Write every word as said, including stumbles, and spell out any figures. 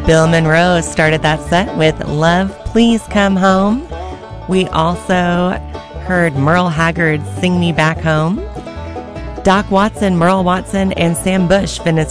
Bill Monroe started that set with Love, Please Come Home. We also heard Merle Haggard's Sing Me Back Home. Doc Watson, Merle Watson, and Sam Bush finished